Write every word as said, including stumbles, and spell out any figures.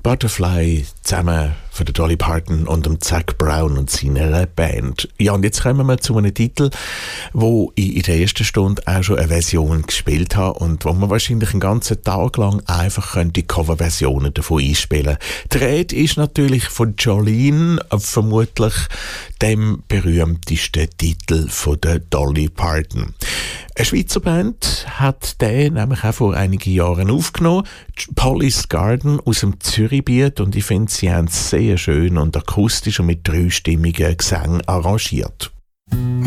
Butterfly zusammen von der Dolly Parton und dem Zac Brown und seiner Band. Ja, und jetzt kommen wir zu einem Titel, wo ich in der ersten Stunde auch schon eine Version gespielt habe und wo man wahrscheinlich einen ganzen Tag lang einfach die Coverversionen davon einspielen könnte. Die Rede ist natürlich von Jolene, vermutlich dem berühmtesten Titel von der Dolly Parton. Eine Schweizer Band hat den nämlich auch vor einigen Jahren aufgenommen, Polly's Garden aus dem Zürichbiet, und ich finde, sie haben es sehr schön und akustisch und mit dreistimmigen Gesängen arrangiert.